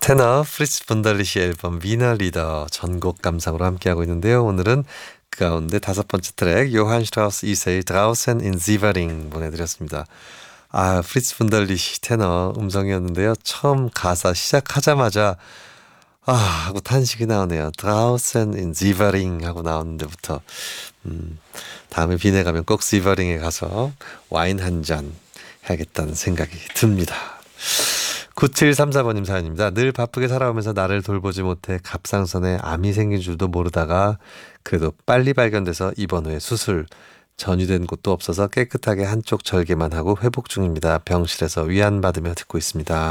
테너 프리츠 분달리시 앨범 위너 리더 전곡 감상으로 함께하고 있는데요. 오늘은 그 가운데 5번째 트랙 요한 슈트라우스 2세의 드라우센 인 지버링 보내드렸습니다. 프리츠 분달리시 테너 음성이었는데요. 처음 가사 시작하자마자 하고 탄식이 나오네요. 드라우센 인 지버링 하고 나오는 데부터 다음에 빈에 가면 꼭 지버링에 가서 와인 한 잔 해야겠다는 생각이 듭니다. 9734번님 사연입니다. 늘 바쁘게 살아오면서 나를 돌보지 못해 갑상선에 암이 생긴 줄도 모르다가 그래도 빨리 발견돼서 입원 후에 수술, 전이된 곳도 없어서 깨끗하게 한쪽 절개만 하고 회복 중입니다. 병실에서 위안받으며 듣고 있습니다.